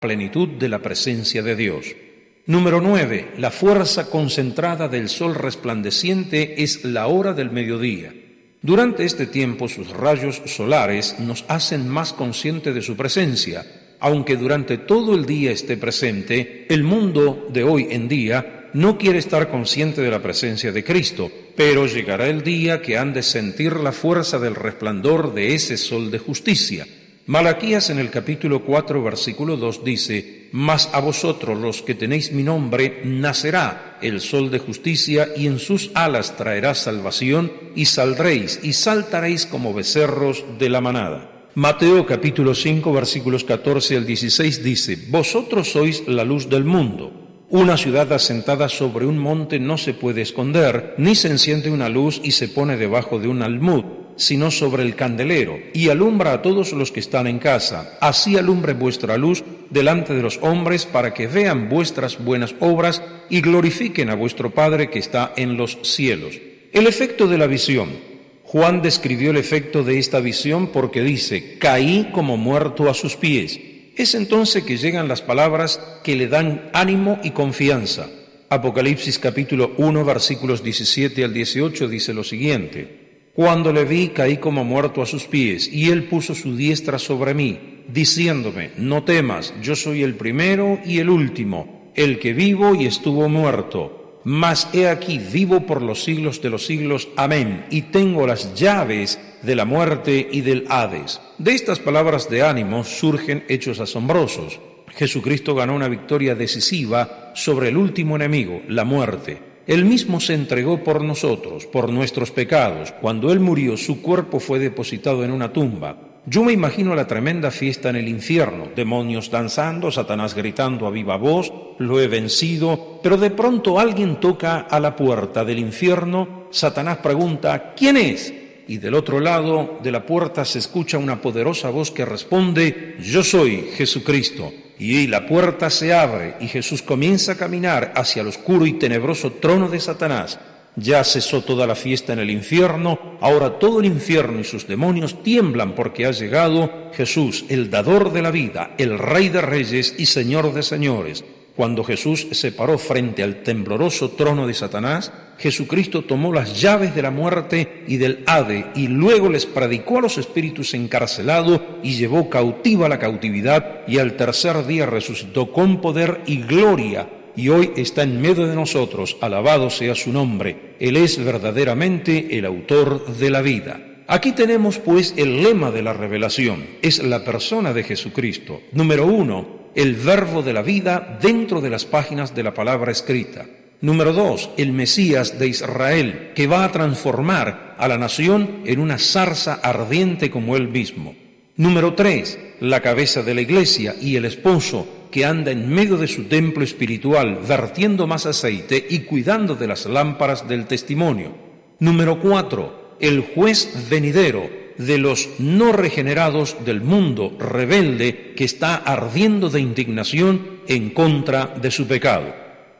plenitud de la presencia de Dios. Número 9. La fuerza concentrada del sol resplandeciente es la hora del mediodía. Durante este tiempo sus rayos solares nos hacen más conscientes de su presencia. Aunque durante todo el día esté presente, el mundo de hoy en día no quiere estar consciente de la presencia de Cristo, pero llegará el día que han de sentir la fuerza del resplandor de ese sol de justicia. Malaquías en el capítulo 4, versículo 2 dice: «Mas a vosotros los que tenéis mi nombre, nacerá el sol de justicia, y en sus alas traerá salvación, y saldréis y saltaréis como becerros de la manada». Mateo capítulo 5, versículos 14 al 16 dice: «Vosotros sois la luz del mundo. Una ciudad asentada sobre un monte no se puede esconder, ni se enciende una luz y se pone debajo de un almud, sino sobre el candelero, y alumbra a todos los que están en casa. Así alumbre vuestra luz delante de los hombres, para que vean vuestras buenas obras y glorifiquen a vuestro Padre que está en los cielos». El efecto de la visión. Juan describió el efecto de esta visión porque dice: «Caí como muerto a sus pies». Es entonces que llegan las palabras que le dan ánimo y confianza. Apocalipsis capítulo 1, versículos 17 al 18 dice lo siguiente: «Cuando le vi, caí como muerto a sus pies, y él puso su diestra sobre mí, diciéndome: no temas, yo soy el primero y el último, el que vivo y estuvo muerto. Mas he aquí, vivo por los siglos de los siglos. Amén. Y tengo las llaves de la muerte y del Hades». De estas palabras de ánimo surgen hechos asombrosos. Jesucristo ganó una victoria decisiva sobre el último enemigo, la muerte. Él mismo se entregó por nosotros, por nuestros pecados. Cuando Él murió, su cuerpo fue depositado en una tumba. Yo me imagino la tremenda fiesta en el infierno, demonios danzando, Satanás gritando a viva voz: «Lo he vencido», pero de pronto alguien toca a la puerta del infierno. Satanás pregunta: «¿Quién es?». Y del otro lado de la puerta se escucha una poderosa voz que responde: «Yo soy Jesucristo». Y la puerta se abre y Jesús comienza a caminar hacia el oscuro y tenebroso trono de Satanás. Ya cesó toda la fiesta en el infierno, ahora todo el infierno y sus demonios tiemblan porque ha llegado Jesús, el dador de la vida, el Rey de Reyes y Señor de Señores. Cuando Jesús se paró frente al tembloroso trono de Satanás, Jesucristo tomó las llaves de la muerte y del Hades y luego les predicó a los espíritus encarcelados y llevó cautiva la cautividad, y al tercer día resucitó con poder y gloria, y hoy está en medio de nosotros. Alabado sea su nombre. Él es verdaderamente el autor de la vida. Aquí tenemos pues el lema de la revelación. Es la persona de Jesucristo. Número 1, el verbo de la vida dentro de las páginas de la palabra escrita. Número 2, el Mesías de Israel, que va a transformar a la nación en una zarza ardiente como él mismo. Número 3, la cabeza de la iglesia y el esposo, que anda en medio de su templo espiritual, vertiendo más aceite y cuidando de las lámparas del testimonio. Número 4, el juez venidero de los no regenerados del mundo rebelde, que está ardiendo de indignación en contra de su pecado.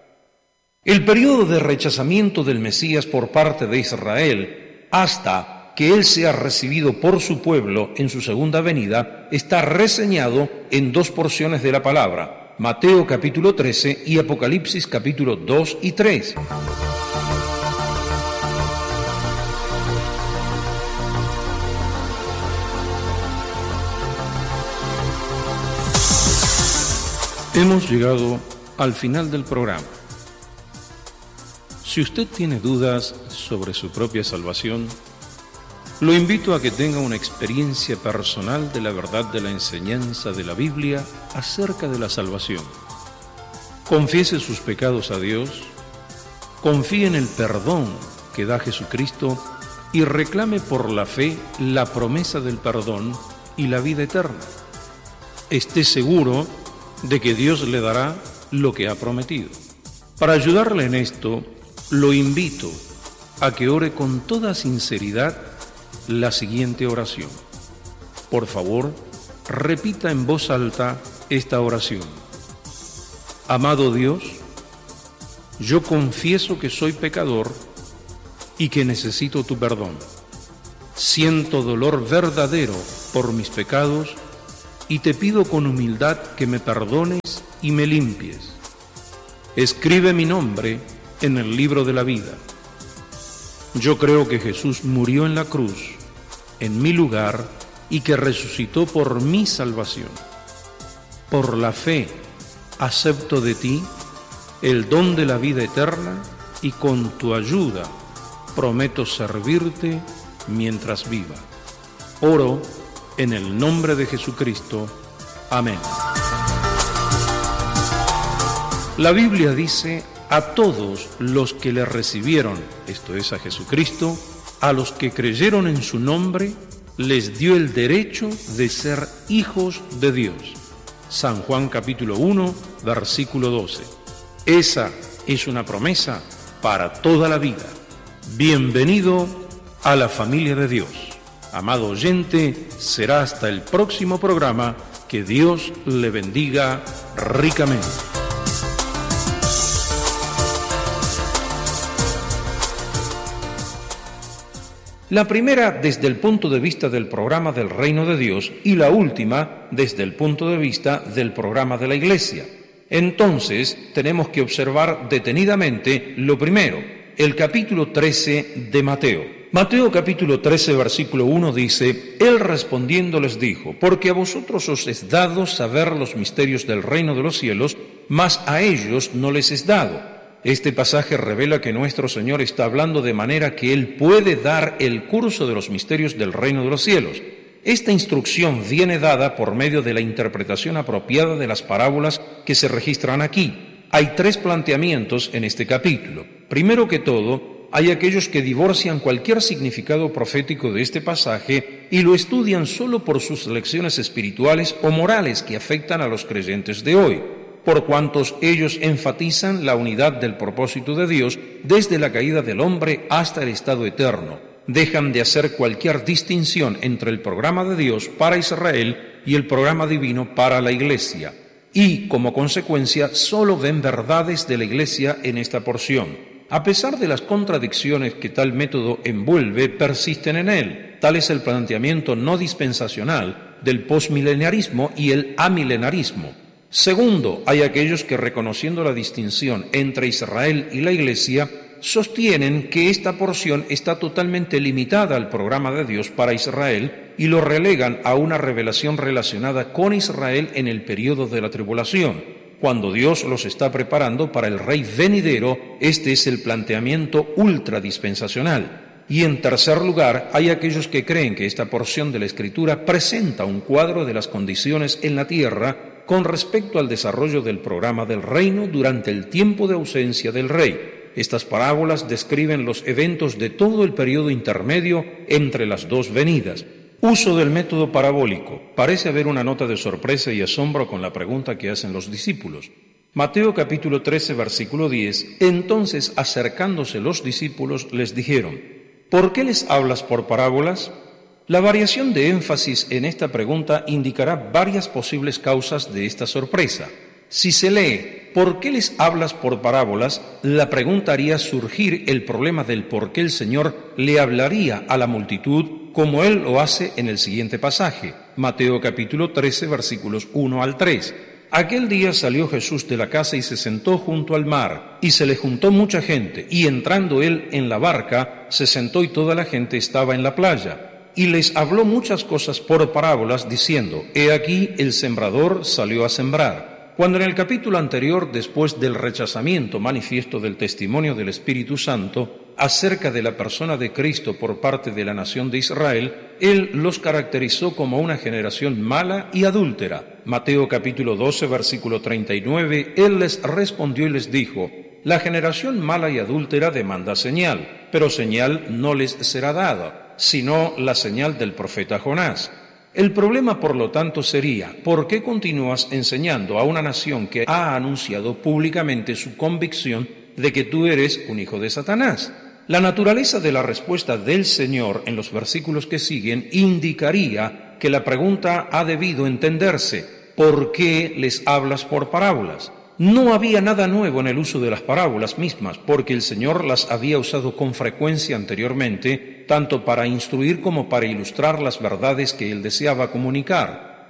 El periodo de rechazamiento del Mesías por parte de Israel, hasta que Él sea recibido por su pueblo en su segunda venida, está reseñado en dos porciones de la palabra: Mateo capítulo 13 y Apocalipsis capítulo 2 y 3. Hemos llegado al final del programa. Si usted tiene dudas sobre su propia salvación, lo invito a que tenga una experiencia personal de la verdad de la enseñanza de la Biblia acerca de la salvación. Confiese sus pecados a Dios, confíe en el perdón que da Jesucristo y reclame por la fe la promesa del perdón y la vida eterna. Esté seguro de que Dios le dará lo que ha prometido. Para ayudarle en esto, lo invito a que ore con toda sinceridad la siguiente oración. Por favor, repita en voz alta esta oración. Amado Dios, yo confieso que soy pecador y que necesito tu perdón. Siento dolor verdadero por mis pecados y te pido con humildad que me perdones y me limpies. Escribe mi nombre en el libro de la vida. Yo creo que Jesús murió en la cruz, en mi lugar, y que resucitó por mi salvación. Por la fe, acepto de ti el don de la vida eterna y con tu ayuda prometo servirte mientras viva. Oro en el nombre de Jesucristo. Amén. La Biblia dice: a todos los que le recibieron, esto es a Jesucristo, a los que creyeron en su nombre, les dio el derecho de ser hijos de Dios. San Juan capítulo 1, versículo 12. Esa es una promesa para toda la vida. Bienvenido a la familia de Dios. Amado oyente, será hasta el próximo programa. Que Dios le bendiga ricamente. La primera desde el punto de vista del programa del Reino de Dios y la última desde el punto de vista del programa de la Iglesia. Entonces, tenemos que observar detenidamente lo primero, el capítulo 13 de Mateo. Mateo capítulo 13, versículo 1 dice: Él respondiendo les dijo: porque a vosotros os es dado saber los misterios del reino de los cielos, mas a ellos no les es dado. Este pasaje revela que nuestro Señor está hablando de manera que Él puede dar el curso de los misterios del reino de los cielos. Esta instrucción viene dada por medio de la interpretación apropiada de las parábolas que se registran aquí. Hay tres planteamientos en este capítulo. Primero que todo, hay aquellos que divorcian cualquier significado profético de este pasaje y lo estudian solo por sus lecciones espirituales o morales que afectan a los creyentes de hoy, por cuantos ellos enfatizan la unidad del propósito de Dios desde la caída del hombre hasta el estado eterno. Dejan de hacer cualquier distinción entre el programa de Dios para Israel y el programa divino para la Iglesia, y, como consecuencia, solo ven verdades de la Iglesia en esta porción. A pesar de las contradicciones que tal método envuelve, persisten en él. Tal es el planteamiento no dispensacional del posmilenarismo y el amilenarismo. Segundo, hay aquellos que, reconociendo la distinción entre Israel y la Iglesia, sostienen que esta porción está totalmente limitada al programa de Dios para Israel y lo relegan a una revelación relacionada con Israel en el período de la tribulación, cuando Dios los está preparando para el Rey venidero. Este es el planteamiento ultradispensacional. Y en tercer lugar, hay aquellos que creen que esta porción de la Escritura presenta un cuadro de las condiciones en la tierra con respecto al desarrollo del programa del reino durante el tiempo de ausencia del rey. Estas parábolas describen los eventos de todo el periodo intermedio entre las dos venidas. Uso del método parabólico. Parece haber una nota de sorpresa y asombro con la pregunta que hacen los discípulos. Mateo capítulo 13, versículo 10. Entonces, acercándose los discípulos, les dijeron: ¿por qué les hablas por parábolas? La variación de énfasis en esta pregunta indicará varias posibles causas de esta sorpresa. Si se lee ¿por qué les hablas por parábolas?, la pregunta haría surgir el problema del por qué el Señor le hablaría a la multitud como Él lo hace en el siguiente pasaje, Mateo capítulo 13, versículos 1 al 3. Aquel día salió Jesús de la casa y se sentó junto al mar, y se le juntó mucha gente, y entrando Él en la barca, se sentó y toda la gente estaba en la playa. Y les habló muchas cosas por parábolas, diciendo: He aquí el sembrador salió a sembrar. Cuando en el capítulo anterior, después del rechazamiento manifiesto del testimonio del Espíritu Santo acerca de la persona de Cristo por parte de la nación de Israel, Él los caracterizó como una generación mala y adúltera. Mateo capítulo 12, versículo 39, Él les respondió y les dijo: La generación mala y adúltera demanda señal, pero señal no les será dada, sino la señal del profeta Jonás. El problema, por lo tanto, sería: ¿por qué continúas enseñando a una nación que ha anunciado públicamente su convicción de que tú eres un hijo de Satanás? La naturaleza de la respuesta del Señor en los versículos que siguen indicaría que la pregunta ha debido entenderse: ¿por qué les hablas por parábolas? No había nada nuevo en el uso de las parábolas mismas, porque el Señor las había usado con frecuencia anteriormente, tanto para instruir como para ilustrar las verdades que Él deseaba comunicar.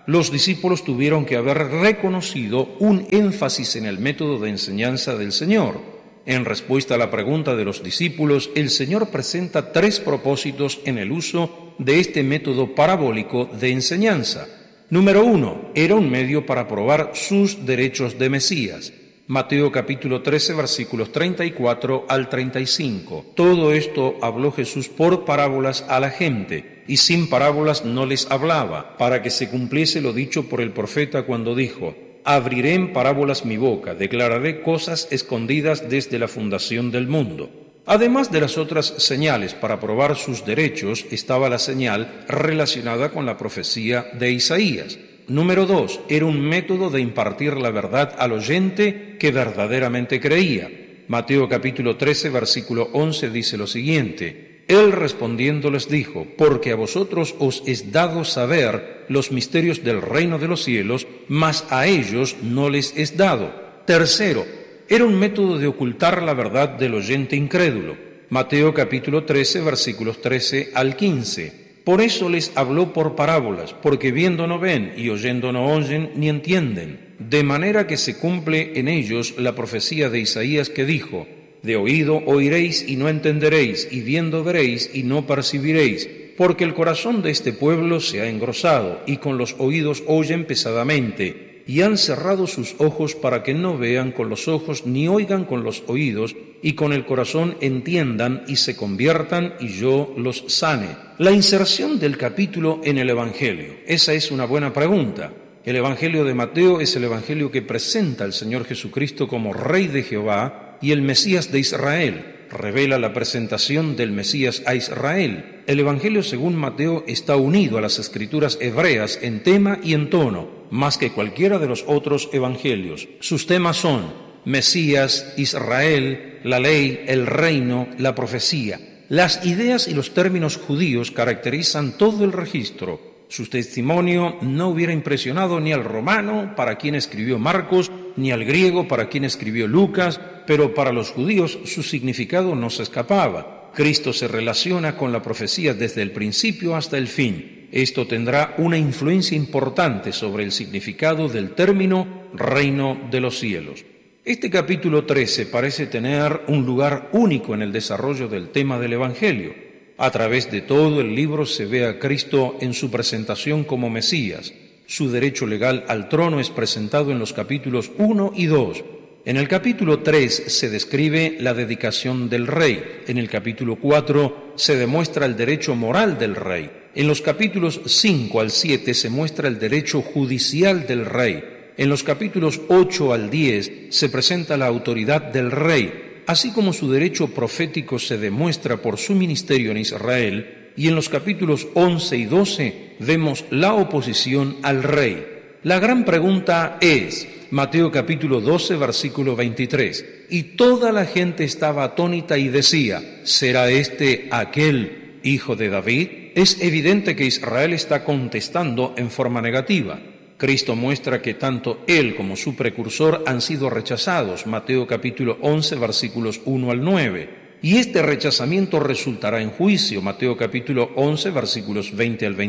los discípulos tuvieron que haber reconocido un énfasis en el método de enseñanza del Señor. En respuesta a la pregunta de los discípulos, el Señor presenta 3 propósitos en el uso de este método parabólico de enseñanza. Número 1, era un medio para probar sus derechos de Mesías. Mateo capítulo 13, versículos 34 al 35. Todo esto habló Jesús por parábolas a la gente, y sin parábolas no les hablaba, para que se cumpliese lo dicho por el profeta cuando dijo: abriré en parábolas mi boca, declararé cosas escondidas desde la fundación del mundo. Además de las otras señales para probar sus derechos, estaba la señal relacionada con la profecía de Isaías. Número 2, era un método de impartir la verdad al oyente que verdaderamente creía. Mateo capítulo 13, versículo 11 dice lo siguiente: Él respondiendo les dijo: porque a vosotros os es dado saber los misterios del reino de los cielos, mas a ellos no les es dado. Tercero, era un método de ocultar la verdad del oyente incrédulo. Mateo capítulo 13, versículos 13 al 15. Por eso les habló por parábolas, porque viendo no ven y oyendo no oyen ni entienden. De manera que se cumple en ellos la profecía de Isaías que dijo: de oído oiréis y no entenderéis, y viendo veréis y no percibiréis, porque el corazón de este pueblo se ha engrosado, y con los oídos oyen pesadamente, y han cerrado sus ojos para que no vean con los ojos, ni oigan con los oídos, y con el corazón entiendan y se conviertan, y yo los sane. La inserción del capítulo en el Evangelio. Esa es una buena pregunta. El Evangelio de Mateo es el Evangelio que presenta al Señor Jesucristo como Rey de Jehová y el Mesías de Israel. Revela la presentación del Mesías a Israel. El Evangelio según Mateo está unido a las Escrituras hebreas en tema y en tono, más que cualquiera de los otros evangelios. Sus temas son Mesías, Israel, la ley, el reino, la profecía. Las ideas y los términos judíos caracterizan todo el registro. Su testimonio no hubiera impresionado ni al romano, para quien escribió Marcos, ni al griego, para quien escribió Lucas, pero para los judíos su significado no se escapaba. Cristo se relaciona con la profecía desde el principio hasta el fin. Esto tendrá una influencia importante sobre el significado del término reino de los cielos. Este capítulo 13 parece tener un lugar único en el desarrollo del tema del Evangelio. A través de todo el libro se ve a Cristo en su presentación como Mesías. Su derecho legal al trono es presentado en los capítulos 1 y 2. En el capítulo 3 se describe la dedicación del rey. En el capítulo 4 se demuestra el derecho moral del rey. En los capítulos 5 al 7 se muestra el derecho judicial del rey. En los capítulos 8 al 10 se presenta la autoridad del rey, así como su derecho profético se demuestra por su ministerio en Israel, y en los capítulos 11 y 12 vemos la oposición al rey. La gran pregunta es, Mateo capítulo 12, versículo 23, y toda la gente estaba atónita y decía: ¿será este aquel hijo de David? Es evidente que Israel está contestando en forma negativa. Cristo muestra que tanto él como su precursor han sido rechazados, Mateo capítulo 11, versículos 1 al 9. Y este rechazamiento resultará en juicio, Mateo capítulo 11, versículos 20 al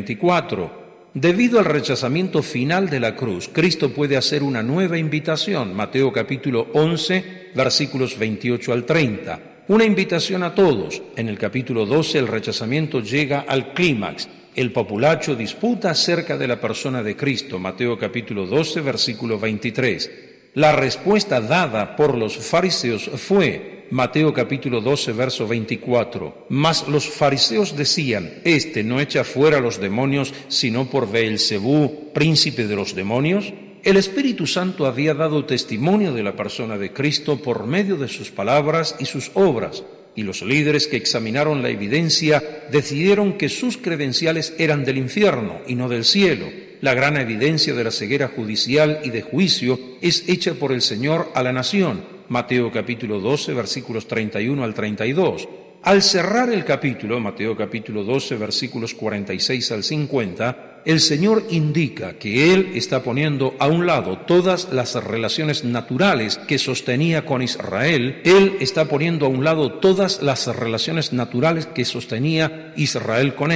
24. Debido al rechazamiento final de la cruz, Cristo puede hacer una nueva invitación, Mateo capítulo 11, versículos 28 al 30. Una invitación a todos. En el capítulo 12 el rechazamiento llega al clímax. El populacho disputa acerca de la persona de Cristo, Mateo capítulo 12, versículo 23. La respuesta dada por los fariseos fue, Mateo capítulo 12, verso 24. Mas los fariseos decían: ¿este no echa fuera los demonios, sino por Beelzebú, príncipe de los demonios? El Espíritu Santo había dado testimonio de la persona de Cristo por medio de sus palabras y sus obras. Y los líderes que examinaron la evidencia decidieron que sus credenciales eran del infierno y no del cielo. La gran evidencia de la ceguera judicial y de juicio es hecha por el Señor a la nación. Mateo capítulo 12, versículos 31 al 32. Al cerrar el capítulo, Mateo capítulo 12, versículos 46 al 50, el Señor indica que Él está poniendo a un lado todas las relaciones naturales que sostenía con Israel. Él está poniendo a un lado todas las relaciones naturales que sostenía Israel con Él,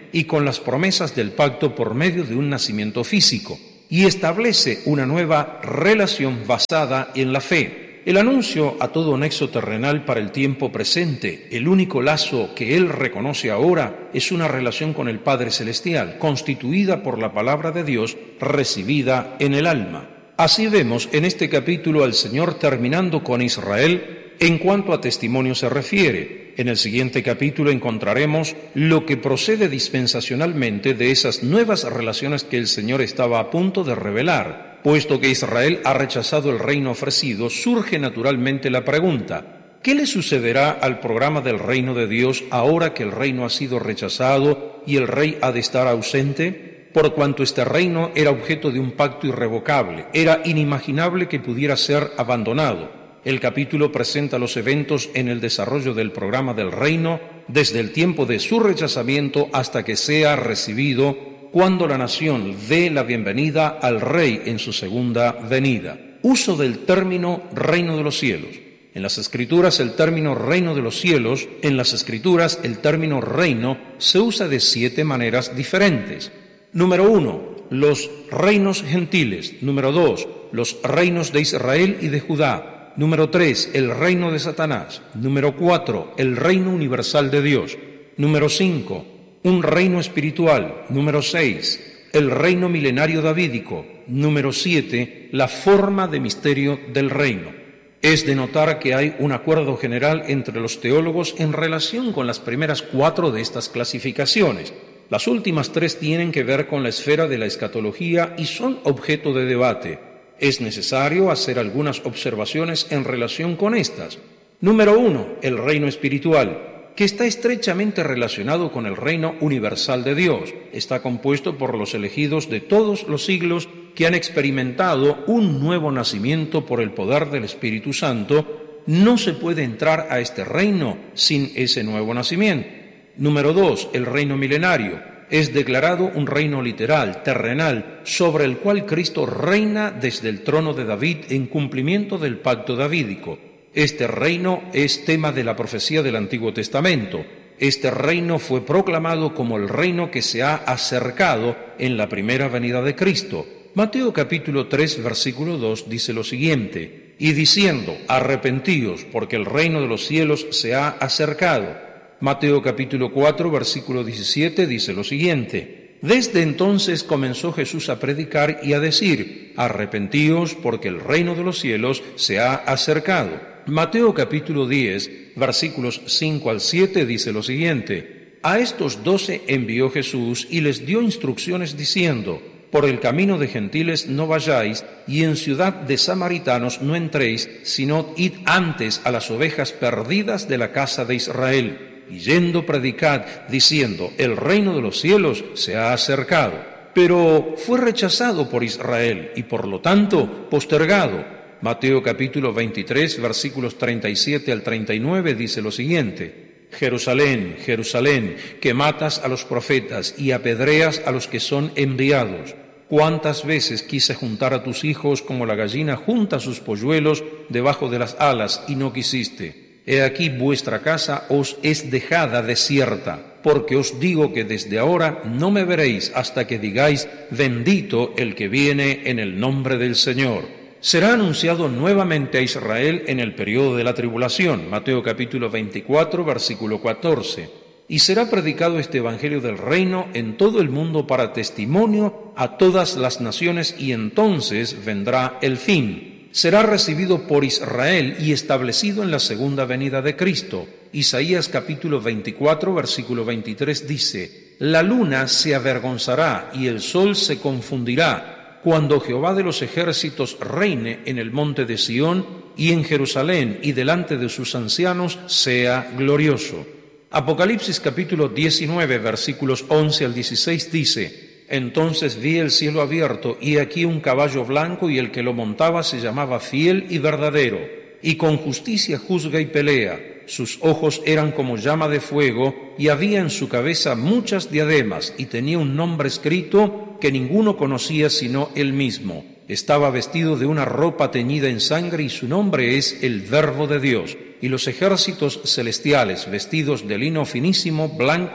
y con las promesas del pacto por medio de un nacimiento físico, y establece una nueva relación basada en la fe. El anuncio a todo nexo terrenal para el tiempo presente, el único lazo que él reconoce ahora, es una relación con el Padre Celestial, constituida por la palabra de Dios recibida en el alma. Así vemos en este capítulo al Señor terminando con Israel en cuanto a testimonio se refiere. En el siguiente capítulo encontraremos lo que procede dispensacionalmente de esas nuevas relaciones que el Señor estaba a punto de revelar. Puesto que Israel ha rechazado el reino ofrecido, surge naturalmente la pregunta: ¿qué le sucederá al programa del reino de Dios ahora que el reino ha sido rechazado y el rey ha de estar ausente? Por cuanto este reino era objeto de un pacto irrevocable, era inimaginable que pudiera ser abandonado. El capítulo presenta los eventos en el desarrollo del programa del reino, desde el tiempo de su rechazamiento hasta que sea recibido, cuando la nación dé la bienvenida al rey en su segunda venida. Uso del término reino de los cielos. En las Escrituras el término reino de los cielos, en las Escrituras el término reino se usa de 7 maneras diferentes. Número 1, los reinos gentiles. Número 2, los reinos de Israel y de Judá. Número 3, el reino de Satanás. Número 4, el reino universal de Dios. Número 5, un reino espiritual. Número 6, el reino milenario davídico. Número 7, la forma de misterio del reino. Es de notar que hay un acuerdo general entre los teólogos en relación con las primeras 4 de estas clasificaciones. Las últimas 3 tienen que ver con la esfera de la escatología y son objeto de debate. Es necesario hacer algunas observaciones en relación con estas. Número 1, el reino espiritual, que está estrechamente relacionado con el reino universal de Dios. Está compuesto por los elegidos de todos los siglos que han experimentado un nuevo nacimiento por el poder del Espíritu Santo. No se puede entrar a este reino sin ese nuevo nacimiento. Número 2, el reino milenario. Es declarado un reino literal, terrenal, sobre el cual Cristo reina desde el trono de David en cumplimiento del pacto davídico. Este reino es tema de la profecía del Antiguo Testamento. Este reino fue proclamado como el reino que se ha acercado en la primera venida de Cristo. Mateo capítulo 3, versículo 2 dice lo siguiente: y diciendo, arrepentíos, porque el reino de los cielos se ha acercado. Mateo capítulo 4, versículo 17 dice lo siguiente: desde entonces comenzó Jesús a predicar y a decir, arrepentíos porque el reino de los cielos se ha acercado. Mateo capítulo 10, versículos 5 al 7 dice lo siguiente: a estos 12 envió Jesús y les dio instrucciones diciendo, por el camino de gentiles no vayáis, y en ciudad de samaritanos no entréis, sino id antes a las ovejas perdidas de la casa de Israel. Y yendo predicad, diciendo, el reino de los cielos se ha acercado. Pero fue rechazado por Israel y por lo tanto postergado. Mateo capítulo 23, versículos 37 al 39 dice lo siguiente: Jerusalén, Jerusalén, que matas a los profetas y apedreas a los que son enviados. ¿Cuántas veces quise juntar a tus hijos como la gallina junta sus polluelos debajo de las alas y no quisiste? He aquí vuestra casa os es dejada desierta, porque os digo que desde ahora no me veréis hasta que digáis, bendito el que viene en el nombre del Señor. Será anunciado nuevamente a Israel en el periodo de la tribulación, Mateo capítulo 24, versículo 14. Y será predicado este evangelio del reino en todo el mundo para testimonio a todas las naciones, y entonces vendrá el fin. Será recibido por Israel y establecido en la segunda venida de Cristo. Isaías capítulo 24, versículo 23 dice, la luna se avergonzará y el sol se confundirá, cuando Jehová de los ejércitos reine en el monte de Sión y en Jerusalén, y delante de sus ancianos sea glorioso. Apocalipsis capítulo 19, versículos 11 al 16 dice, entonces vi el cielo abierto, y aquí un caballo blanco, y el que lo montaba se llamaba Fiel y Verdadero, y con justicia juzga y pelea. Sus ojos eran como llama de fuego, y había en su cabeza muchas diademas, y tenía un nombre escrito que ninguno conocía sino él mismo. Estaba vestido de una ropa teñida en sangre, y su nombre es el Verbo de Dios. Y los ejércitos celestiales, vestidos de lino finísimo, blancos,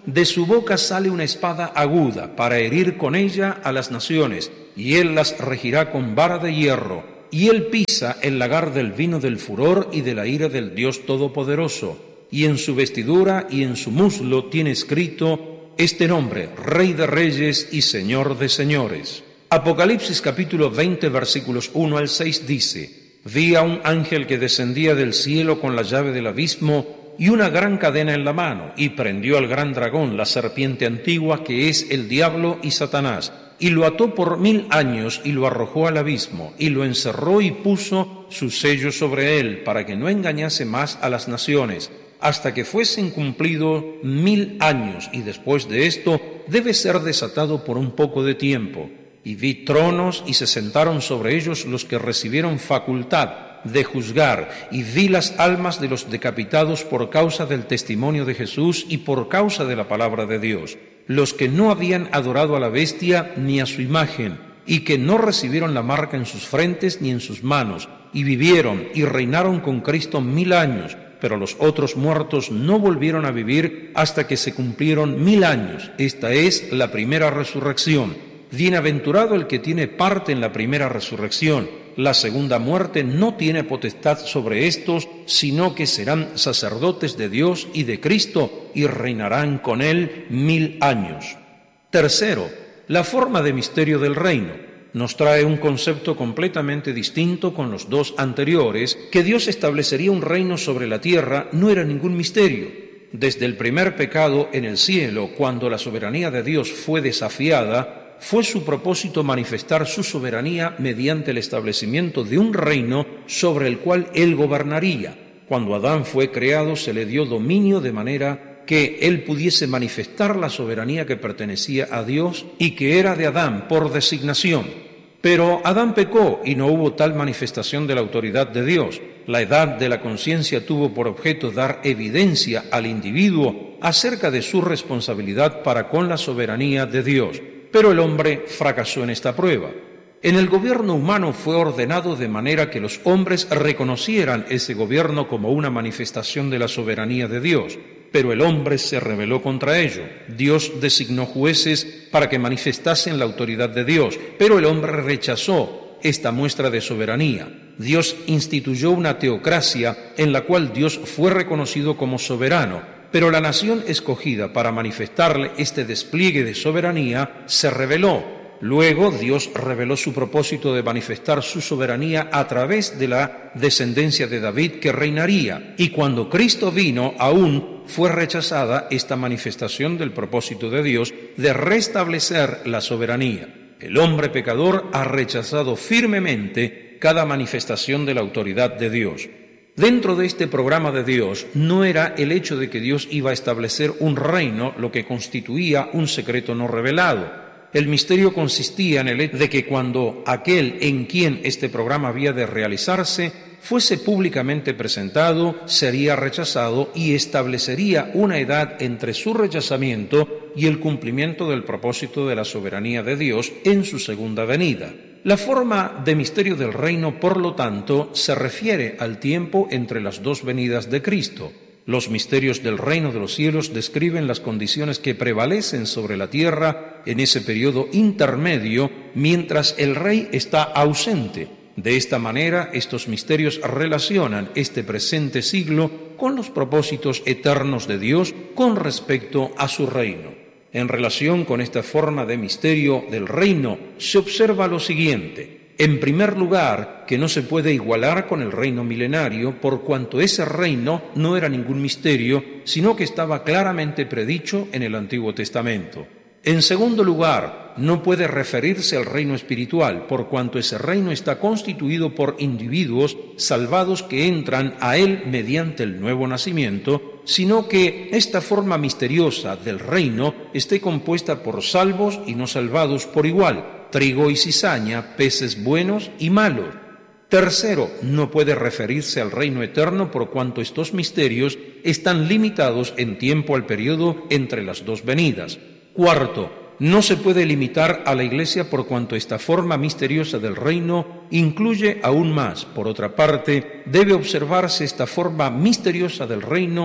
de su boca sale una espada aguda para herir con ella a las naciones, y él las regirá con vara de hierro, y él pisa el lagar del vino del furor y de la ira del Dios Todopoderoso, y en su vestidura y en su muslo tiene escrito este nombre: Rey de Reyes y Señor de Señores. Apocalipsis capítulo 20 versículos 1 al 6 dice: Vi a un ángel que descendía del cielo con la llave del abismo y una gran cadena en la mano, y prendió al gran dragón, la serpiente antigua, que es el diablo y Satanás, y lo ató por 1000 años, y lo arrojó al abismo, y lo encerró y puso su sello sobre él, para que no engañase más a las naciones, hasta que fuesen cumplidos 1000 años, y después de esto debe ser desatado por un poco de tiempo. Y vi tronos, y se sentaron sobre ellos los que recibieron facultad de juzgar, y vi las almas de los decapitados por causa del testimonio de Jesús y por causa de la palabra de Dios, los que no habían adorado a la bestia ni a su imagen, y que no recibieron la marca en sus frentes ni en sus manos, y vivieron y reinaron con Cristo 1000 años, pero los otros muertos no volvieron a vivir hasta que se cumplieron 1000 años. Esta es la primera resurrección. Bienaventurado el que tiene parte en la primera resurrección. La segunda muerte no tiene potestad sobre estos, sino que serán sacerdotes de Dios y de Cristo, y reinarán con él 1000 años. Tercero, la forma de misterio del reino. Nos trae un concepto completamente distinto con los dos anteriores. Que Dios establecería un reino sobre la tierra no era ningún misterio. Desde el primer pecado en el cielo, cuando la soberanía de Dios fue desafiada, fue su propósito manifestar su soberanía mediante el establecimiento de un reino sobre el cual él gobernaría. Cuando Adán fue creado, se le dio dominio de manera que él pudiese manifestar la soberanía que pertenecía a Dios y que era de Adán por designación. Pero Adán pecó y no hubo tal manifestación de la autoridad de Dios. La edad de la conciencia tuvo por objeto dar evidencia al individuo acerca de su responsabilidad para con la soberanía de Dios. Pero el hombre fracasó en esta prueba. En el gobierno humano fue ordenado de manera que los hombres reconocieran ese gobierno como una manifestación de la soberanía de Dios, pero el hombre se rebeló contra ello. Dios designó jueces para que manifestasen la autoridad de Dios, pero el hombre rechazó esta muestra de soberanía. Dios instituyó una teocracia en la cual Dios fue reconocido como soberano, pero la nación escogida para manifestarle este despliegue de soberanía se rebeló. Luego Dios reveló su propósito de manifestar su soberanía a través de la descendencia de David que reinaría, y cuando Cristo vino aún fue rechazada esta manifestación del propósito de Dios de restablecer la soberanía. El hombre pecador ha rechazado firmemente cada manifestación de la autoridad de Dios. Dentro de este programa de Dios no era el hecho de que Dios iba a establecer un reino lo que constituía un secreto no revelado. El misterio consistía en el hecho de que cuando aquel en quien este programa había de realizarse fuese públicamente presentado, sería rechazado y establecería una edad entre su rechazamiento y el cumplimiento del propósito de la soberanía de Dios en su segunda venida. La forma de misterio del reino, por lo tanto, se refiere al tiempo entre las dos venidas de Cristo. Los misterios del reino de los cielos describen las condiciones que prevalecen sobre la tierra en ese periodo intermedio mientras el rey está ausente. De esta manera, estos misterios relacionan este presente siglo con los propósitos eternos de Dios con respecto a su reino. En relación con esta forma de misterio del reino, se observa lo siguiente. En primer lugar, que no se puede igualar con el reino milenario, por cuanto ese reino no era ningún misterio, sino que estaba claramente predicho en el Antiguo Testamento. En segundo lugar, no puede referirse al reino espiritual, por cuanto ese reino está constituido por individuos salvados que entran a él mediante el nuevo nacimiento, sino que esta forma misteriosa del reino esté compuesta por salvos y no salvados por igual, trigo y cizaña, peces buenos y malos. Tercero, no puede referirse al reino eterno por cuanto estos misterios están limitados en tiempo al periodo entre las dos venidas. Cuarto, no se puede limitar a la Iglesia por cuanto esta forma misteriosa del reino incluye aún más. Por otra parte, debe observarse esta forma misteriosa del reino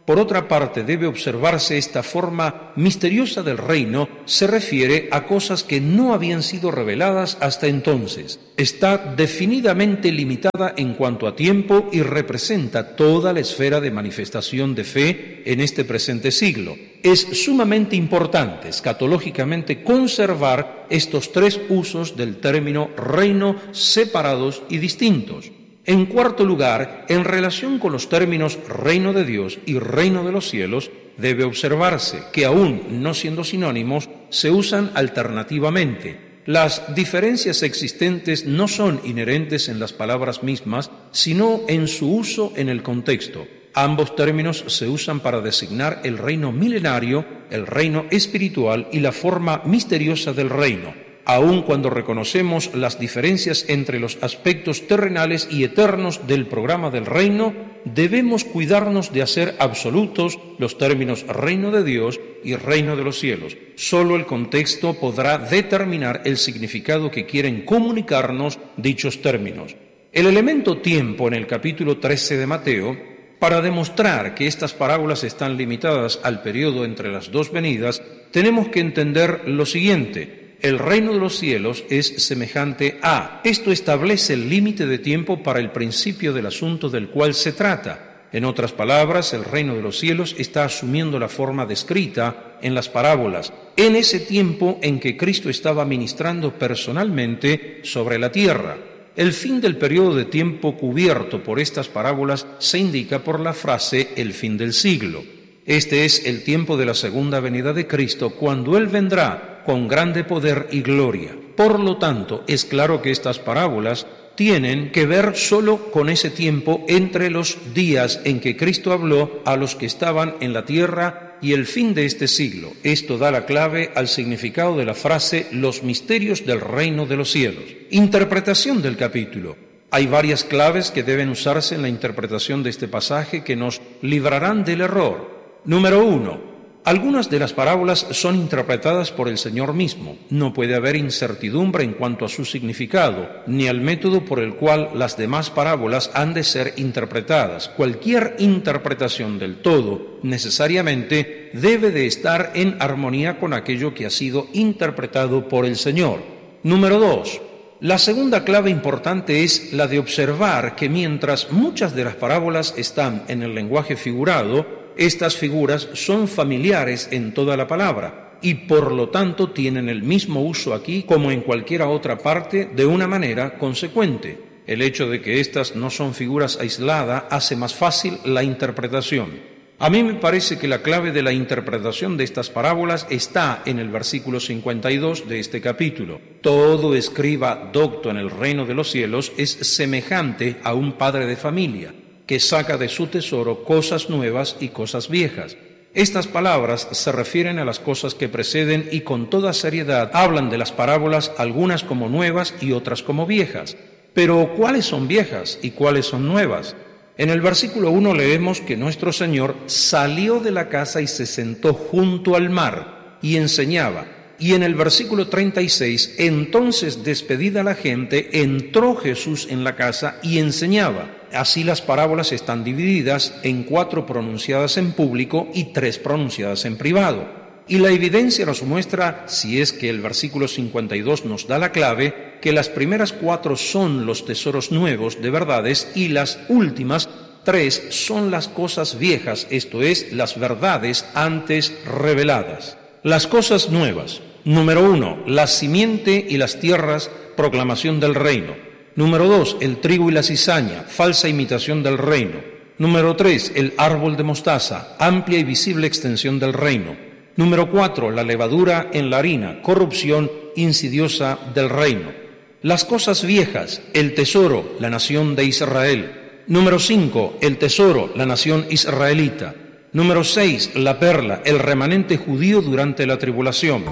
Por otra parte, debe observarse esta forma misteriosa del reino, se refiere a cosas que no habían sido reveladas hasta entonces. Está definidamente limitada en cuanto a tiempo y representa toda la esfera de manifestación de fe en este presente siglo. Es sumamente importante, escatológicamente, conservar estos tres usos del término reino separados y distintos. En cuarto lugar, en relación con los términos reino de Dios y reino de los cielos, debe observarse que aún no siendo sinónimos, se usan alternativamente. Las diferencias existentes no son inherentes en las palabras mismas, sino en su uso en el contexto. Ambos términos se usan para designar el reino milenario, el reino espiritual y la forma misteriosa del reino. Aun cuando reconocemos las diferencias entre los aspectos terrenales y eternos del programa del reino, debemos cuidarnos de hacer absolutos los términos reino de Dios y reino de los cielos. Solo el contexto podrá determinar el significado que quieren comunicarnos dichos términos. El elemento tiempo en el capítulo 13 de Mateo, para demostrar que estas parábolas están limitadas al periodo entre las dos venidas, tenemos que entender lo siguiente. El reino de los cielos es semejante a. Esto establece el límite de tiempo para el principio del asunto del cual se trata. En otras palabras, el reino de los cielos está asumiendo la forma descrita en las parábolas, en ese tiempo en que Cristo estaba ministrando personalmente sobre la tierra. El fin del periodo de tiempo cubierto por estas parábolas se indica por la frase el fin del siglo. Este es el tiempo de la segunda venida de Cristo, cuando Él vendrá con grande poder y gloria. Por lo tanto, es claro que estas parábolas tienen que ver solo con ese tiempo entre los días en que Cristo habló a los que estaban en la tierra y el fin de este siglo. Esto da la clave al significado de la frase los misterios del reino de los cielos. Interpretación del capítulo. Hay varias claves que deben usarse en la interpretación de este pasaje que nos librarán del error. Número 1. Algunas de las parábolas son interpretadas por el Señor mismo. No puede haber incertidumbre en cuanto a su significado, ni al método por el cual las demás parábolas han de ser interpretadas. Cualquier interpretación del todo, necesariamente, debe de estar en armonía con aquello que ha sido interpretado por el Señor. Número 2. La segunda clave importante es la de observar que mientras muchas de las parábolas están en el lenguaje figurado, estas figuras son familiares en toda la palabra y por lo tanto tienen el mismo uso aquí como en cualquier otra parte de una manera consecuente. El hecho de que estas no son figuras aisladas hace más fácil la interpretación. A mí me parece que la clave de la interpretación de estas parábolas está en el versículo 52 de este capítulo. Todo escriba docto en el reino de los cielos es semejante a un padre de familia, que saca de su tesoro cosas nuevas y cosas viejas. Estas palabras se refieren a las cosas que preceden y con toda seriedad hablan de las parábolas, algunas como nuevas y otras como viejas. Pero ¿cuáles son viejas y cuáles son nuevas? En el versículo 1 leemos que nuestro Señor salió de la casa y se sentó junto al mar y enseñaba. Y en el versículo 36, entonces despedida la gente, entró Jesús en la casa y enseñaba. Así las parábolas están divididas en 4 pronunciadas en público y 3 pronunciadas en privado. Y la evidencia nos muestra, si es que el versículo 52 nos da la clave, que las primeras 4 son los tesoros nuevos de verdades y las últimas 3 son las cosas viejas, esto es, las verdades antes reveladas. Las cosas nuevas. Número 1, la simiente y las tierras, proclamación del reino. Número 2, el trigo y la cizaña, falsa imitación del reino. Número 3, el árbol de mostaza, amplia y visible extensión del reino. Número 4, la levadura en la harina, corrupción insidiosa del reino. Las cosas viejas, el tesoro, la nación de Israel. Número 5, el tesoro, la nación israelita. Número 6, la perla, el remanente judío durante la tribulación.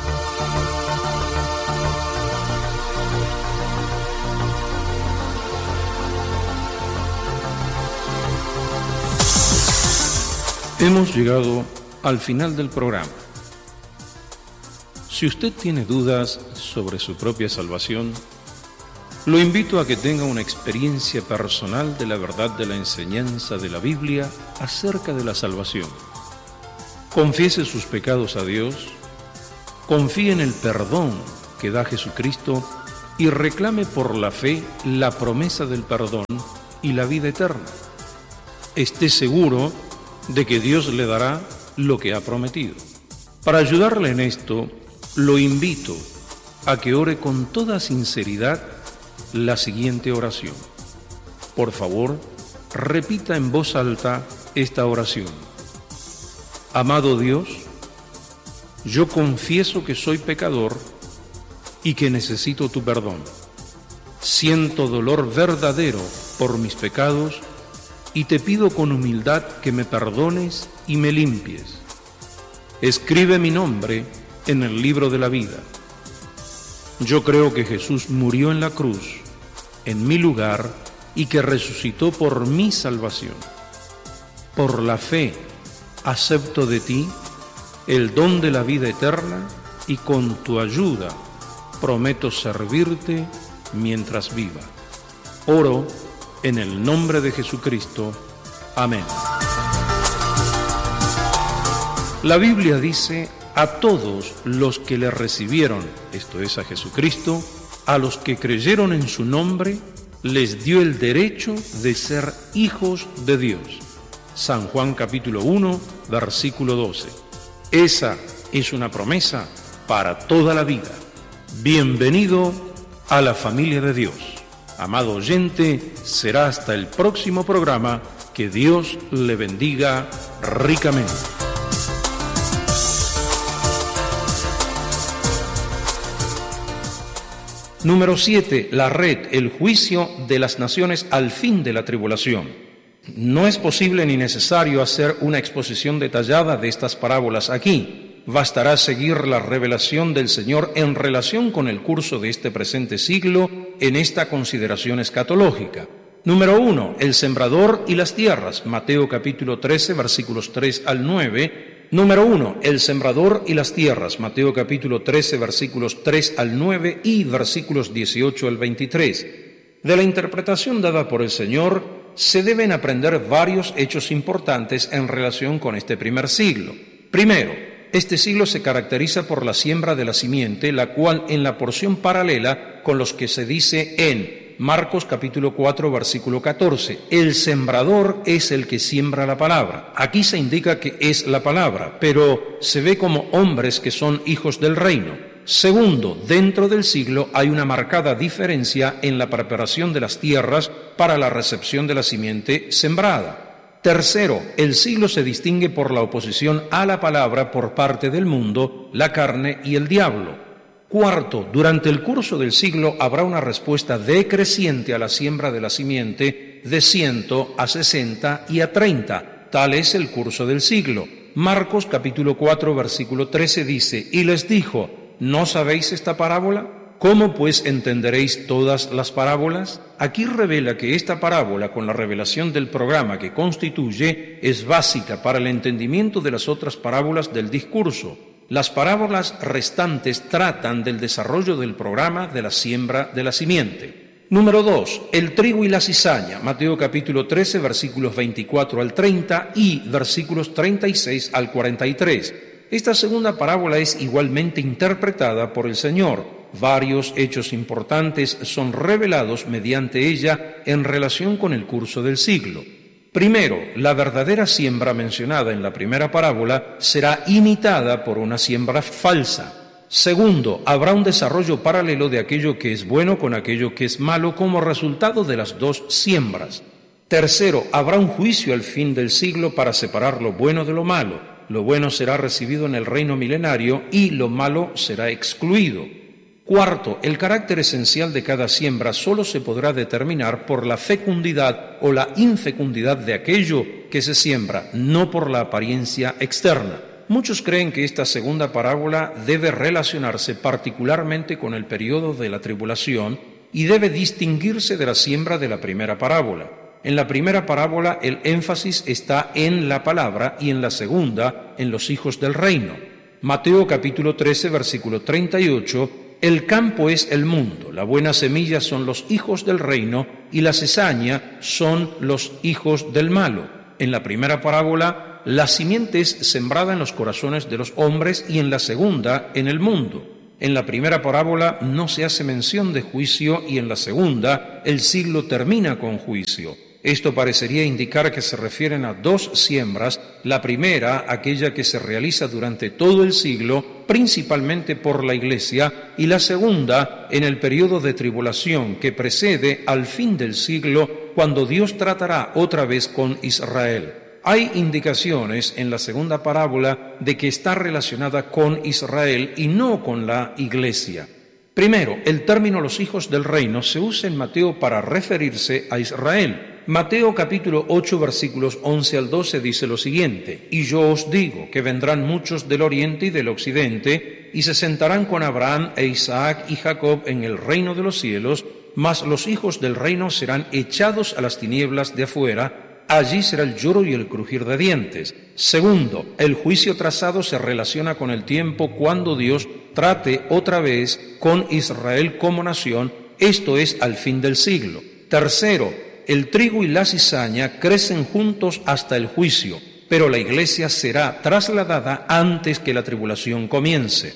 Hemos llegado al final del programa. Si usted tiene dudas sobre su propia salvación, Lo invito a que tenga una experiencia personal de la verdad de la enseñanza de la Biblia acerca de la salvación. Confiese sus pecados a Dios, confíe en el perdón que da Jesucristo y reclame por la fe la promesa del perdón y la vida eterna. Esté seguro de que Dios le dará lo que ha prometido. Para ayudarle en esto, lo invito a que ore con toda sinceridad la siguiente oración. Por favor, repita en voz alta esta oración. Amado Dios, yo confieso que soy pecador y que necesito tu perdón. Siento dolor verdadero por mis pecados y te pido con humildad que me perdones y me limpies. Escribe mi nombre en el libro de la vida. Yo creo que Jesús murió en la cruz, en mi lugar, y que resucitó por mi salvación. Por la fe, acepto de ti el don de la vida eterna y con tu ayuda prometo servirte mientras viva. Oro en el nombre de Jesucristo. Amén. La Biblia dice: a todos los que le recibieron, esto es a Jesucristo, a los que creyeron en su nombre, les dio el derecho de ser hijos de Dios. San Juan capítulo 1, versículo 12. Esa es una promesa para toda la vida. Bienvenido a la familia de Dios. Amado oyente, será hasta el próximo programa. Que Dios le bendiga ricamente. Número 7. La red, el juicio de las naciones al fin de la tribulación. No es posible ni necesario hacer una exposición detallada de estas parábolas aquí. Bastará seguir la revelación del Señor en relación con el curso de este presente siglo en esta consideración escatológica. Número 1. El sembrador y las tierras. Mateo capítulo 13, versículos 3 al 9. Número 1. El sembrador y las tierras. Mateo capítulo 13, versículos 3 al 9 y versículos 18 al 23. De la interpretación dada por el Señor se deben aprender varios hechos importantes en relación con este primer siglo. Primero, este siglo se caracteriza por la siembra de la simiente, la cual en la porción paralela con los que se dice en Marcos capítulo 4, versículo 14, el sembrador es el que siembra la palabra. Aquí se indica que es la palabra, pero se ve como hombres que son hijos del reino. Segundo, dentro del siglo hay una marcada diferencia en la preparación de las tierras para la recepción de la simiente sembrada. Tercero, el siglo se distingue por la oposición a la palabra por parte del mundo, la carne y el diablo. Cuarto, durante el curso del siglo habrá una respuesta decreciente a la siembra de la simiente de 100 a 60 y a 30. Tal es el curso del siglo. Marcos capítulo 4, versículo 13 dice: y les dijo: ¿no sabéis esta parábola? ¿Cómo pues entenderéis todas las parábolas? Aquí revela que esta parábola, con la revelación del programa que constituye, es básica para el entendimiento de las otras parábolas del discurso. Las parábolas restantes tratan del desarrollo del programa de la siembra de la simiente. Número 2. El trigo y la cizaña. Mateo capítulo 13, versículos 24 al 30 y versículos 36 al 43. Esta segunda parábola es igualmente interpretada por el Señor. Varios hechos importantes son revelados mediante ella en relación con el curso del siglo. Primero, la verdadera siembra mencionada en la primera parábola será imitada por una siembra falsa. Segundo, habrá un desarrollo paralelo de aquello que es bueno con aquello que es malo como resultado de las dos siembras. Tercero, habrá un juicio al fin del siglo para separar lo bueno de lo malo. Lo bueno será recibido en el reino milenario y lo malo será excluido. Cuarto, el carácter esencial de cada siembra solo se podrá determinar por la fecundidad o la infecundidad de aquello que se siembra, no por la apariencia externa. Muchos creen que esta segunda parábola debe relacionarse particularmente con el periodo de la tribulación y debe distinguirse de la siembra de la primera parábola. En la primera parábola el énfasis está en la palabra y en la segunda en los hijos del reino. Mateo capítulo 13, versículo 38, El campo es el mundo, la buena semilla son los hijos del reino y la cizaña son los hijos del malo. En la primera parábola, la simiente es sembrada en los corazones de los hombres y en la segunda, en el mundo. En la primera parábola no se hace mención de juicio y en la segunda, el siglo termina con juicio. Esto parecería indicar que se refieren a dos siembras, la primera, aquella que se realiza durante todo el siglo, principalmente por la Iglesia, y la segunda, en el periodo de tribulación que precede al fin del siglo, cuando Dios tratará otra vez con Israel. Hay indicaciones en la segunda parábola de que está relacionada con Israel y no con la Iglesia. Primero, el término los hijos del reino se usa en Mateo para referirse a Israel. Mateo capítulo 8 versículos 11 al 12 dice lo siguiente: Y yo os digo que vendrán muchos del oriente y del occidente, y se sentarán con Abraham e Isaac y Jacob en el reino de los cielos, mas los hijos del reino serán echados a las tinieblas de afuera, allí será el lloro y el crujir de dientes. Segundo, el juicio trazado se relaciona con el tiempo cuando Dios trate otra vez con Israel como nación, esto es al fin del siglo. Tercero, el trigo y la cizaña crecen juntos hasta el juicio, pero la iglesia será trasladada antes que la tribulación comience.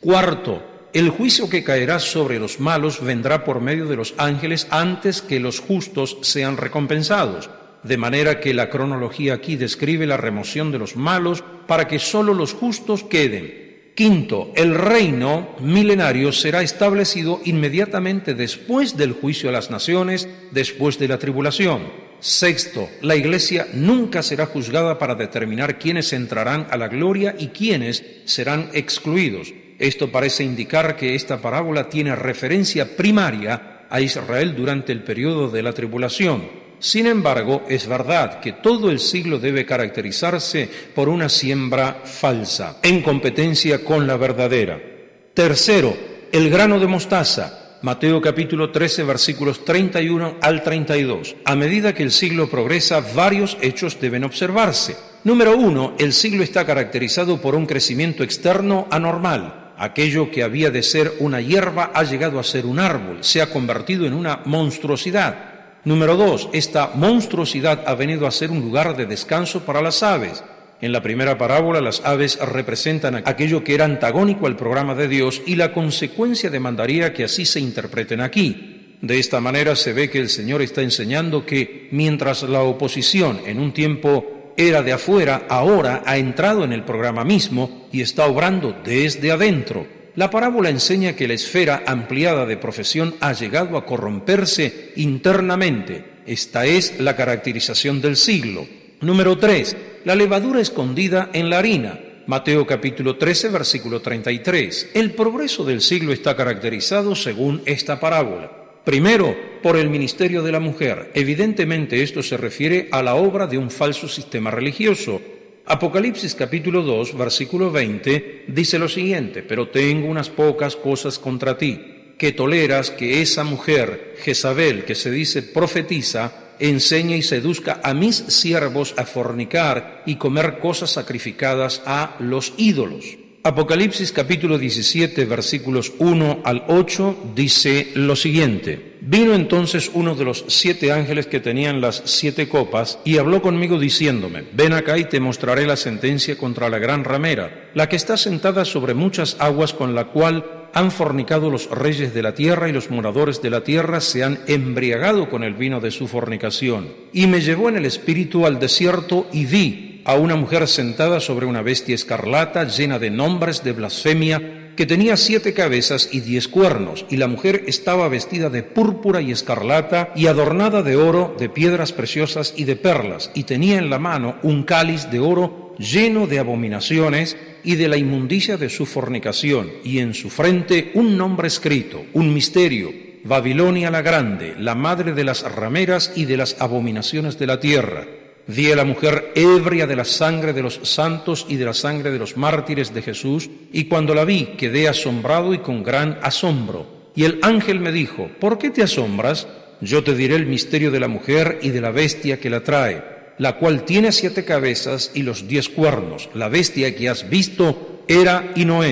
Cuarto, el juicio que caerá sobre los malos vendrá por medio de los ángeles antes que los justos sean recompensados, de manera que la cronología aquí describe la remoción de los malos para que solo los justos queden. Quinto, el reino milenario será establecido inmediatamente después del juicio a las naciones, después de la tribulación. Sexto, la iglesia nunca será juzgada para determinar quiénes entrarán a la gloria y quiénes serán excluidos. Esto parece indicar que esta parábola tiene referencia primaria a Israel durante el periodo de la tribulación. Sin embargo, es verdad que todo el siglo debe caracterizarse por una siembra falsa, en competencia con la verdadera. Tercero, el grano de mostaza. Mateo capítulo 13, versículos 31 al 32. A medida que el siglo progresa, varios hechos deben observarse. Número 1, el siglo está caracterizado por un crecimiento externo anormal. Aquello que había de ser una hierba ha llegado a ser un árbol, se ha convertido en una monstruosidad. Número 2, esta monstruosidad ha venido a ser un lugar de descanso para las aves. En la primera parábola, las aves representan aquello que era antagónico al programa de Dios y la consecuencia demandaría que así se interpreten aquí. De esta manera se ve que el Señor está enseñando que mientras la oposición en un tiempo era de afuera, ahora ha entrado en el programa mismo y está obrando desde adentro. La parábola enseña que la esfera ampliada de profesión ha llegado a corromperse internamente. Esta es la caracterización del siglo. Número 3. La levadura escondida en la harina. Mateo capítulo 13, versículo 33. El progreso del siglo está caracterizado según esta parábola. Primero, por el ministerio de la mujer. Evidentemente esto se refiere a la obra de un falso sistema religioso. Apocalipsis capítulo 2, versículo 20, dice lo siguiente: pero tengo unas pocas cosas contra ti, que toleras que esa mujer, Jezabel, que se dice profetiza, enseñe y seduzca a mis siervos a fornicar y comer cosas sacrificadas a los ídolos. Apocalipsis capítulo 17, versículos 1 al 8, dice lo siguiente: vino entonces uno de los 7 ángeles que tenían las 7 copas y habló conmigo diciéndome: ven acá y te mostraré la sentencia contra la gran ramera, la que está sentada sobre muchas aguas, con la cual han fornicado los reyes de la tierra, y los moradores de la tierra se han embriagado con el vino de su fornicación. Y me llevó en el espíritu al desierto y vi a una mujer sentada sobre una bestia escarlata llena de nombres de blasfemia, que tenía 7 cabezas y 10 cuernos, y la mujer estaba vestida de púrpura y escarlata y adornada de oro, de piedras preciosas y de perlas, y tenía en la mano un cáliz de oro lleno de abominaciones y de la inmundicia de su fornicación, y en su frente un nombre escrito, un misterio: Babilonia la Grande, la madre de las rameras y de las abominaciones de la tierra. Vi a la mujer ebria de la sangre de los santos y de la sangre de los mártires de Jesús, y cuando la vi quedé asombrado y con gran asombro. Y el ángel me dijo: ¿por qué te asombras? Yo te diré el misterio de la mujer y de la bestia que la trae, la cual tiene 7 cabezas y los 10 cuernos. La bestia que has visto era y no es,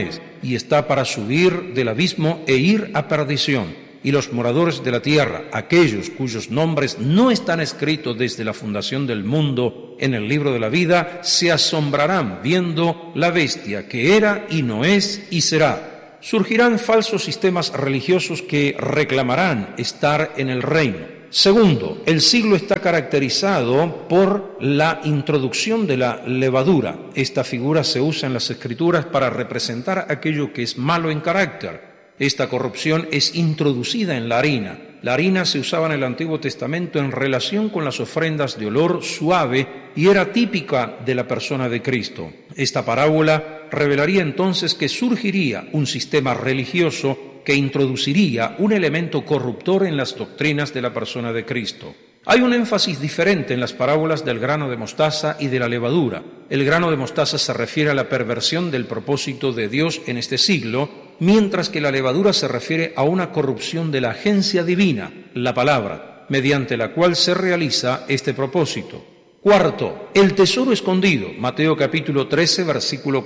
y está para subir del abismo e ir a perdición. Y los moradores de la tierra, aquellos cuyos nombres no están escritos desde la fundación del mundo en el libro de la vida, se asombrarán viendo la bestia que era y no es y será. Surgirán falsos sistemas religiosos que reclamarán estar en el reino. Segundo, el siglo está caracterizado por la introducción de la levadura. Esta figura se usa en las Escrituras para representar aquello que es malo en carácter. Esta corrupción es introducida en la harina. La harina se usaba en el Antiguo Testamento en relación con las ofrendas de olor suave y era típica de la persona de Cristo. Esta parábola revelaría entonces que surgiría un sistema religioso que introduciría un elemento corruptor en las doctrinas de la persona de Cristo. Hay un énfasis diferente en las parábolas del grano de mostaza y de la levadura. El grano de mostaza se refiere a la perversión del propósito de Dios en este siglo, mientras que la levadura se refiere a una corrupción de la agencia divina, la palabra, mediante la cual se realiza este propósito. Cuarto, el tesoro escondido, Mateo capítulo 13, versículo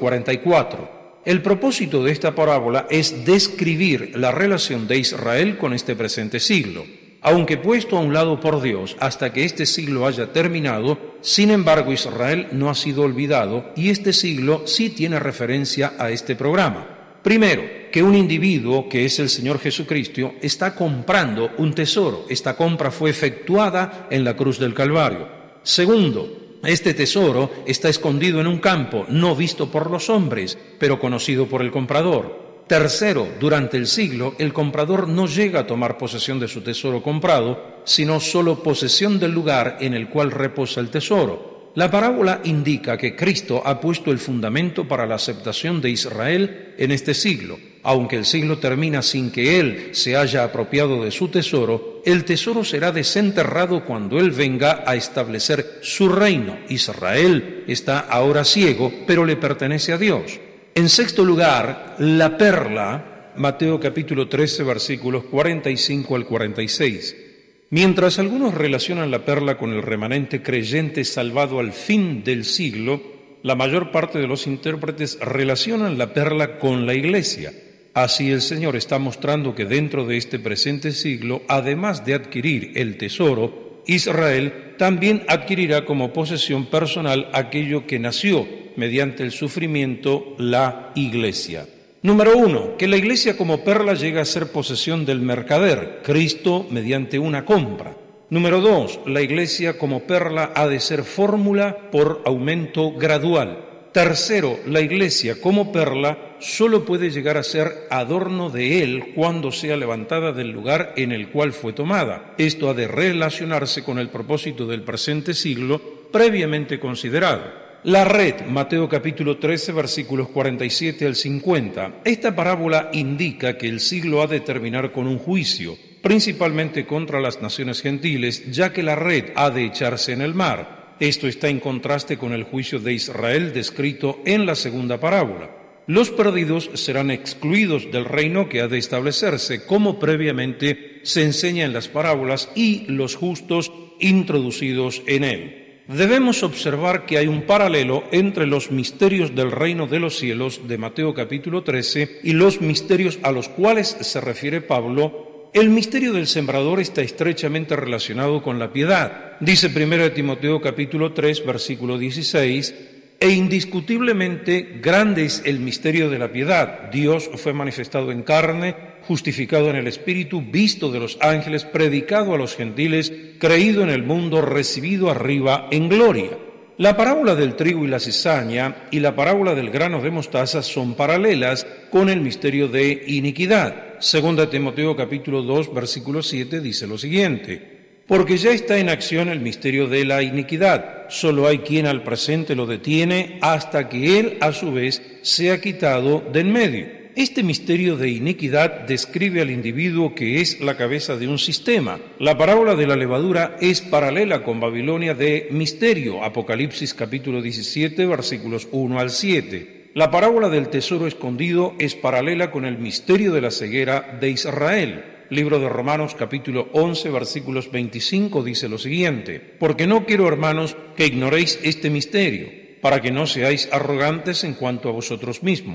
44. El propósito de esta parábola es describir la relación de Israel con este presente siglo. Aunque puesto a un lado por Dios hasta que este siglo haya terminado, sin embargo Israel no ha sido olvidado y este siglo sí tiene referencia a este programa. Primero, que un individuo, que es el Señor Jesucristo, está comprando un tesoro. Esta compra fue efectuada en la cruz del Calvario. Segundo, este tesoro está escondido en un campo, no visto por los hombres, pero conocido por el comprador. Tercero, durante el siglo, el comprador no llega a tomar posesión de su tesoro comprado, sino solo posesión del lugar en el cual reposa el tesoro. La parábola indica que Cristo ha puesto el fundamento para la aceptación de Israel en este siglo. Aunque el siglo termina sin que Él se haya apropiado de su tesoro, el tesoro será desenterrado cuando Él venga a establecer su reino. Israel está ahora ciego, pero le pertenece a Dios. En sexto lugar, la perla, Mateo capítulo 13, versículos 45 al 46. Mientras algunos relacionan la perla con el remanente creyente salvado al fin del siglo, la mayor parte de los intérpretes relacionan la perla con la iglesia. Así el Señor está mostrando que dentro de este presente siglo, además de adquirir el tesoro, Israel también adquirirá como posesión personal aquello que nació mediante el sufrimiento, la iglesia. Número 1, que la iglesia como perla llega a ser posesión del mercader, Cristo mediante una compra. Número 2, la iglesia como perla ha de ser fórmula por aumento gradual. Tercero, la iglesia como perla solo puede llegar a ser adorno de él cuando sea levantada del lugar en el cual fue tomada. Esto ha de relacionarse con el propósito del presente siglo previamente considerado. La red, Mateo capítulo 13, versículos 47 al 50. Esta parábola indica que el siglo ha de terminar con un juicio, principalmente contra las naciones gentiles, ya que la red ha de echarse en el mar. Esto está en contraste con el juicio de Israel descrito en la segunda parábola. Los perdidos serán excluidos del reino que ha de establecerse, como previamente se enseña en las parábolas, y los justos introducidos en él. Debemos observar que hay un paralelo entre los misterios del reino de los cielos de Mateo capítulo 13 y los misterios a los cuales se refiere Pablo. El misterio del sembrador está estrechamente relacionado con la piedad. Dice 1 Timoteo capítulo 3, versículo 16, e indiscutiblemente grande es el misterio de la piedad. Dios fue manifestado en carne, justificado en el Espíritu, visto de los ángeles, predicado a los gentiles, creído en el mundo, recibido arriba en gloria. La parábola del trigo y la cizaña y la parábola del grano de mostaza son paralelas con el misterio de iniquidad. 2 Timoteo capítulo 2, versículo 7 dice lo siguiente: porque ya está en acción el misterio de la iniquidad. Solo hay quien al presente lo detiene hasta que él, a su vez, sea quitado del medio. Este misterio de iniquidad describe al individuo que es la cabeza de un sistema. La parábola de la levadura es paralela con Babilonia de misterio, Apocalipsis capítulo 17, versículos 1 al 7. La parábola del tesoro escondido es paralela con el misterio de la ceguera de Israel. Libro de Romanos capítulo 11, versículos 25 dice lo siguiente: porque no quiero, hermanos, que ignoréis este misterio, para que no seáis arrogantes en cuanto a vosotros mismos,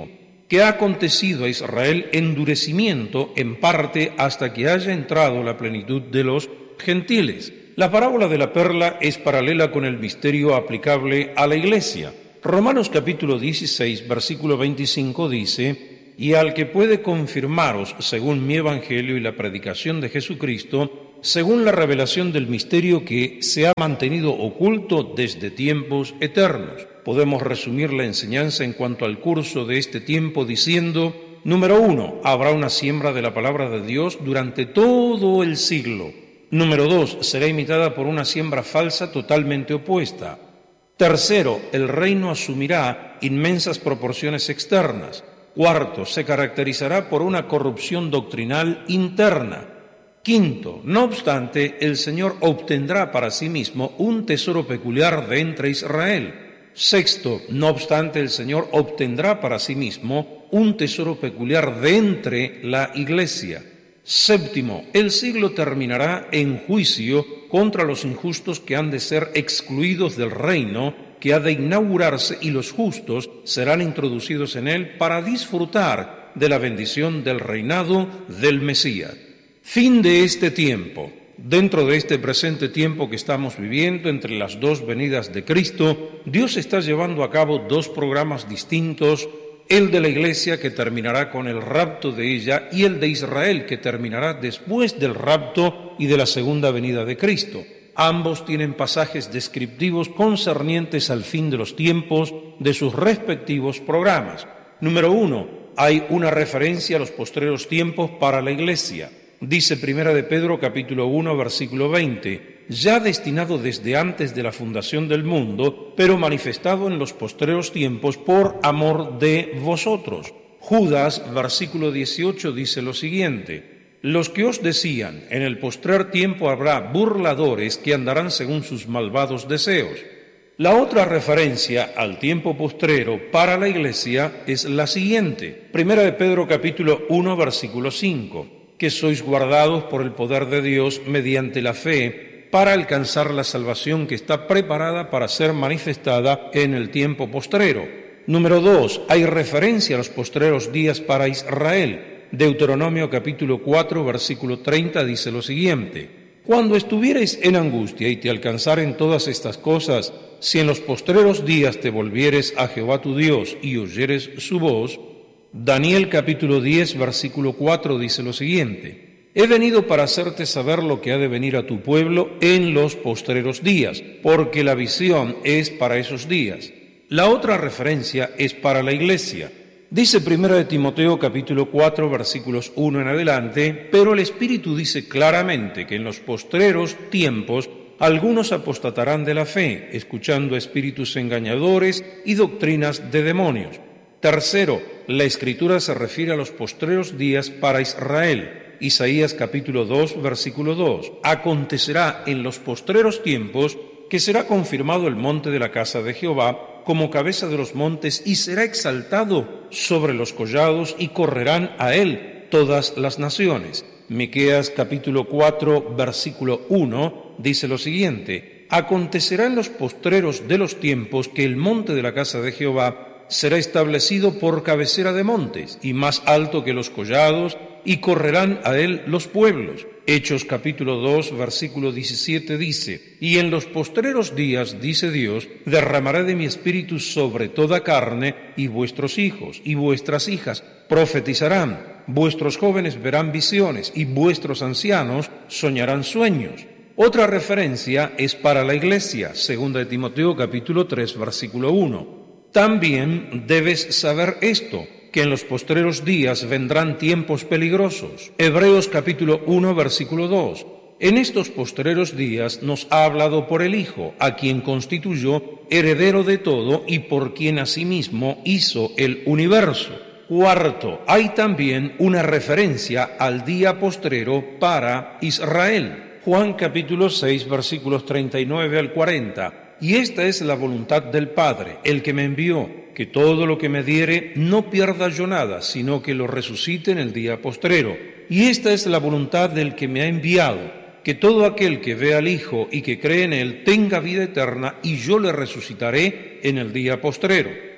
que ha acontecido a Israel endurecimiento en parte hasta que haya entrado la plenitud de los gentiles. La parábola de la perla es paralela con el misterio aplicable a la Iglesia. Romanos capítulo 16, versículo 25 dice: «Y al que puede confirmaros según mi evangelio y la predicación de Jesucristo, según la revelación del misterio que se ha mantenido oculto desde tiempos eternos». Podemos resumir la enseñanza en cuanto al curso de este tiempo diciendo: número 1, habrá una siembra de la palabra de Dios durante todo el siglo. Número 2, será imitada por una siembra falsa totalmente opuesta. Tercero, el reino asumirá inmensas proporciones externas. Cuarto, se caracterizará por una corrupción doctrinal interna. Quinto, no obstante, el Señor obtendrá para sí mismo un tesoro peculiar de entre Israel. Sexto, no obstante, el Señor obtendrá para sí mismo un tesoro peculiar de entre la Iglesia. Séptimo, el siglo terminará en juicio contra los injustos que han de ser excluidos del reino, que ha de inaugurarse, y los justos serán introducidos en él para disfrutar de la bendición del reinado del Mesías. Fin de este tiempo. Dentro de este presente tiempo que estamos viviendo, entre las dos venidas de Cristo, Dios está llevando a cabo dos programas distintos: el de la Iglesia, que terminará con el rapto de ella, y el de Israel, que terminará después del rapto y de la segunda venida de Cristo. Ambos tienen pasajes descriptivos concernientes al fin de los tiempos de sus respectivos programas. Número 1, hay una referencia a los postreros tiempos para la Iglesia. Dice Primera de Pedro capítulo 1 versículo 20: «Ya destinado desde antes de la fundación del mundo, pero manifestado en los postreros tiempos por amor de vosotros». Judas, versículo 18, dice lo siguiente: «Los que os decían, en el postrer tiempo habrá burladores que andarán según sus malvados deseos». La otra referencia al tiempo postrero para la Iglesia es la siguiente: Primera de Pedro capítulo 1 versículo 5: «Que sois guardados por el poder de Dios mediante la fe, para alcanzar la salvación que está preparada para ser manifestada en el tiempo postrero». Número 2, hay referencia a los postreros días para Israel. Deuteronomio capítulo 4 versículo 30 dice lo siguiente: «Cuando estuvieres en angustia y te alcanzaren todas estas cosas, si en los postreros días te volvieres a Jehová tu Dios y oyeres su voz». Daniel capítulo 10 versículo 4 dice lo siguiente: «He venido para hacerte saber lo que ha de venir a tu pueblo en los postreros días, porque la visión es para esos días». La otra referencia es para la Iglesia. Dice Primera de Timoteo capítulo 4 versículos 1 en adelante: «Pero el Espíritu dice claramente que en los postreros tiempos algunos apostatarán de la fe, escuchando a espíritus engañadores y doctrinas de demonios». Tercero, la Escritura se refiere a los postreros días para Israel. Isaías capítulo 2, versículo 2: «Acontecerá en los postreros tiempos que será confirmado el monte de la casa de Jehová como cabeza de los montes, y será exaltado sobre los collados, y correrán a él todas las naciones». Miqueas capítulo 4, versículo 1 dice lo siguiente: «Acontecerá en los postreros de los tiempos que el monte de la casa de Jehová será establecido por cabecera de montes, y más alto que los collados, y correrán a él los pueblos». Hechos capítulo 2, versículo 17 dice: «Y en los postreros días, dice Dios, derramaré de mi espíritu sobre toda carne, y vuestros hijos y vuestras hijas profetizarán, vuestros jóvenes verán visiones, y vuestros ancianos soñarán sueños». Otra referencia es para la Iglesia, segunda de Timoteo capítulo 3, versículo 1. «También debes saber esto, que en los postreros días vendrán tiempos peligrosos». Hebreos capítulo 1, versículo 2. «En estos postreros días nos ha hablado por el Hijo, a quien constituyó heredero de todo y por quien asimismo hizo el universo». Cuarto, hay también una referencia al día postrero para Israel. Juan capítulo 6, versículos 39 al 40. «Y esta es la voluntad del Padre, el que me envió, que todo lo que me diere no pierda yo nada, sino que lo resucite en el día postrero. Y esta es la voluntad del que me ha enviado, que todo aquel que vea al Hijo y que cree en él tenga vida eterna, y yo le resucitaré en el día postrero».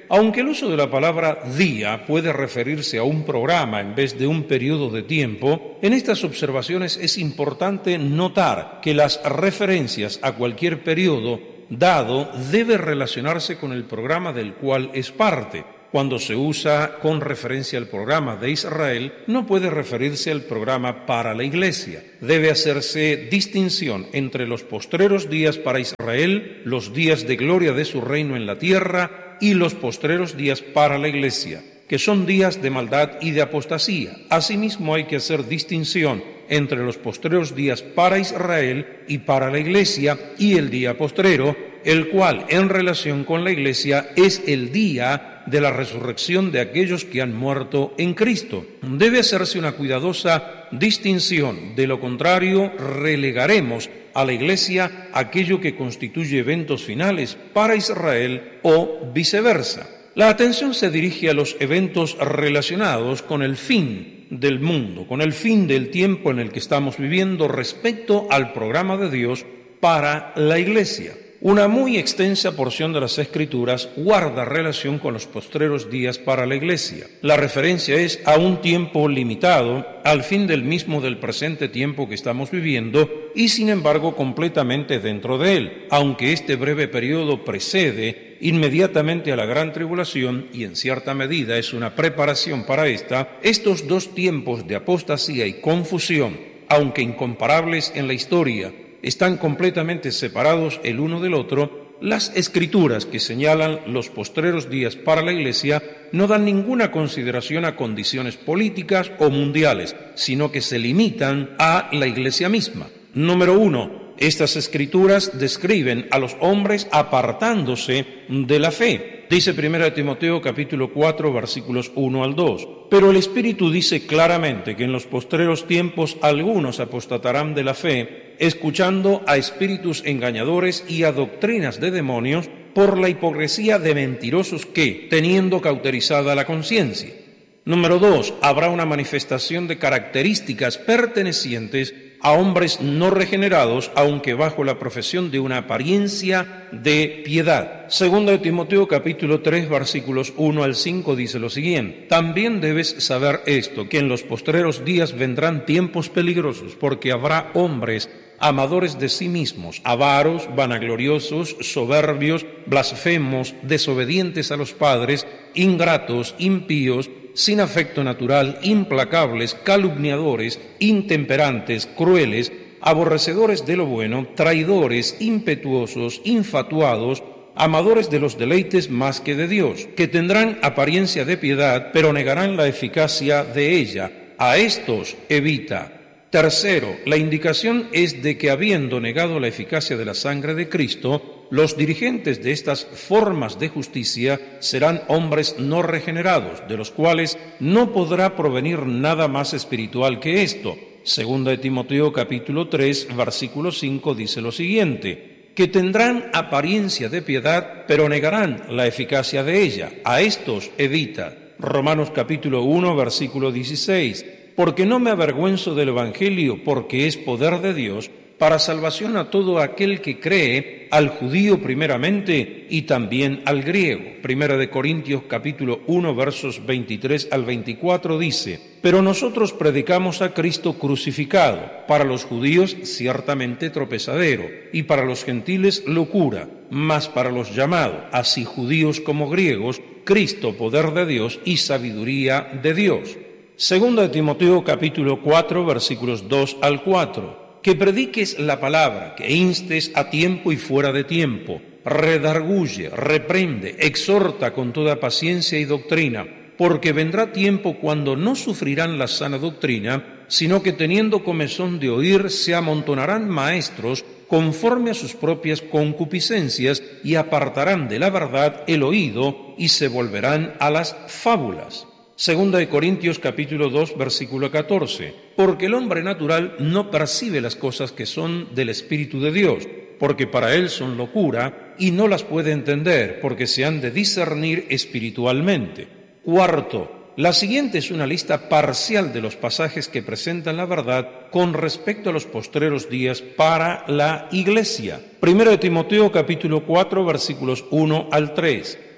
Aunque el uso de la palabra día puede referirse a un programa en vez de un periodo de tiempo, en estas observaciones es importante notar que las referencias a cualquier periodo dado debe relacionarse con el programa del cual es parte. Cuando se usa con referencia al programa de Israel, no puede referirse al programa para la Iglesia. Debe hacerse distinción entre los postreros días para Israel, los días de gloria de su reino en la tierra, y los postreros días para la Iglesia, que son días de maldad y de apostasía. Asimismo, hay que hacer distinción entre los postreros días para Israel y para la Iglesia y el día postrero, el cual, en relación con la Iglesia, es el día de la resurrección de aquellos que han muerto en Cristo. Debe hacerse una cuidadosa distinción, de lo contrario relegaremos a la Iglesia aquello que constituye eventos finales para Israel o viceversa. La atención se dirige a los eventos relacionados con el fin del mundo, con el fin del tiempo en el que estamos viviendo respecto al programa de Dios para la Iglesia. Una muy extensa porción de las Escrituras guarda relación con los postreros días para la Iglesia. La referencia es a un tiempo limitado, al fin del mismo del presente tiempo que estamos viviendo, y sin embargo completamente dentro de él, aunque este breve periodo precede inmediatamente a la gran tribulación y en cierta medida es una preparación para esta. Estos dos tiempos de apostasía y confusión, aunque incomparables en la historia, están completamente separados el uno del otro. Las Escrituras que señalan los postreros días para la Iglesia no dan ninguna consideración a condiciones políticas o mundiales, sino que se limitan a la Iglesia misma. Número 1. Estas Escrituras describen a los hombres apartándose de la fe. Dice 1 Timoteo capítulo 4 versículos 1 al 2. Pero el Espíritu dice claramente que en los postreros tiempos algunos apostatarán de la fe, escuchando a espíritus engañadores y a doctrinas de demonios, por la hipocresía de mentirosos que, teniendo cauterizada la conciencia. Número 2. Habrá una manifestación de características pertenecientes a hombres no regenerados, aunque bajo la profesión de una apariencia de piedad. Segunda de Timoteo capítulo 3 versículos 1 al 5 dice lo siguiente: también debes saber esto, que en los postreros días vendrán tiempos peligrosos, porque habrá hombres amadores de sí mismos, avaros, vanagloriosos, soberbios, blasfemos, desobedientes a los padres, ingratos, impíos, sin afecto natural, implacables, calumniadores, intemperantes, crueles, aborrecedores de lo bueno, traidores, impetuosos, infatuados, amadores de los deleites más que de Dios, que tendrán apariencia de piedad, pero negarán la eficacia de ella. A estos evita. Tercero, la indicación es de que, habiendo negado la eficacia de la sangre de Cristo, los dirigentes de estas formas de justicia serán hombres no regenerados, de los cuales no podrá provenir nada más espiritual que esto. Segunda de Timoteo capítulo 3, versículo 5 dice lo siguiente: que tendrán apariencia de piedad, pero negarán la eficacia de ella. A estos evita. Romanos capítulo 1, versículo 16. Porque no me avergüenzo del Evangelio, porque es poder de Dios para salvación a todo aquel que cree, al judío primeramente y también al griego. Primera de Corintios capítulo 1 versos 23 al 24 dice: pero nosotros predicamos a Cristo crucificado, para los judíos ciertamente tropezadero, y para los gentiles locura, mas para los llamados, así judíos como griegos, Cristo poder de Dios y sabiduría de Dios. Segunda de Timoteo capítulo 4 versículos 2 al 4. Que prediques la palabra, que instes a tiempo y fuera de tiempo, redarguye, reprende, exhorta con toda paciencia y doctrina, porque vendrá tiempo cuando no sufrirán la sana doctrina, sino que teniendo comezón de oír, se amontonarán maestros conforme a sus propias concupiscencias y apartarán de la verdad el oído y se volverán a las fábulas. Segunda de Corintios capítulo 2 versículo 14. Porque el hombre natural no percibe las cosas que son del Espíritu de Dios, porque para él son locura, y no las puede entender, porque se han de discernir espiritualmente. Cuarto, la siguiente es una lista parcial de los pasajes que presentan la verdad con respecto a los postreros días para la Iglesia. Primero de Timoteo capítulo 4 versículos 1 al 3.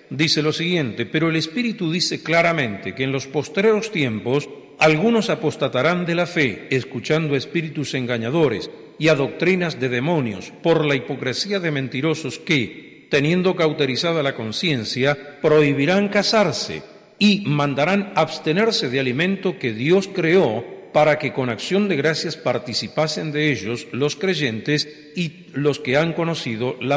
dice lo siguiente: pero el Espíritu dice claramente que en los postreros tiempos algunos apostatarán de la fe, escuchando a espíritus engañadores y a doctrinas de demonios, por la hipocresía de mentirosos que, teniendo cauterizada la conciencia, prohibirán casarse y mandarán abstenerse de alimento que Dios creó, para que con acción de gracias participasen de ellos los creyentes y los que han conocido la